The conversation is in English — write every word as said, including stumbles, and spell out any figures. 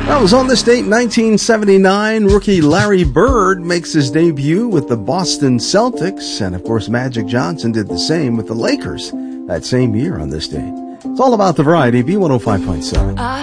That was on this date, nineteen seventy-nine. Rookie Larry Bird makes his debut with the Boston Celtics. And, of course, Magic Johnson did the same with the Lakers that same year on this date. It's all about the variety, B one oh five point seven.